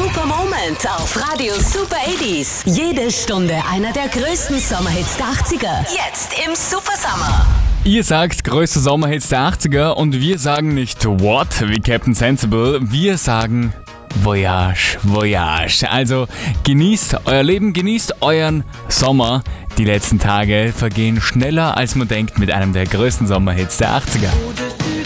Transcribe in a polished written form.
Super Moment auf Radio Super 80s. Jede Stunde einer der größten Sommerhits der 80er. Jetzt im Super Summer. Ihr sagt größte Sommerhits der 80er und wir sagen nicht What wie Captain Sensible, wir sagen Voyage, Voyage. Also genießt euer Leben, genießt euren Sommer. Die letzten Tage vergehen schneller als man denkt mit einem der größten Sommerhits der 80er.